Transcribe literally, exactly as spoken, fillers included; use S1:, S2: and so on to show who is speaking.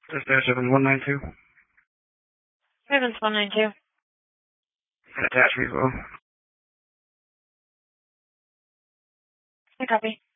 S1: Dispatch seven one nine two.
S2: Ravens one nine two.
S1: Attach refill.
S2: I copy.